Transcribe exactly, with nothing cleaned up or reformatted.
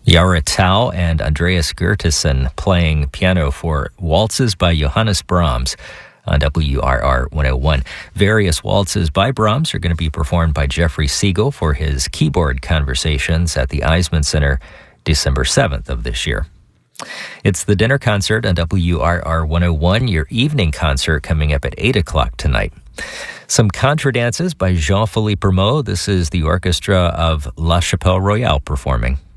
Yara Tau and Andreas Gertesen playing piano for Waltzes by Johannes Brahms on W R R one oh one. Various waltzes by Brahms are going to be performed by Jeffrey Siegel for his keyboard conversations at the Eisman Center December seventh of this year. It's the dinner concert on W R R one oh one, your evening concert coming up at eight o'clock tonight. Some contra dances by Jean-Philippe Rameau. This is the orchestra of La Chapelle Royale performing.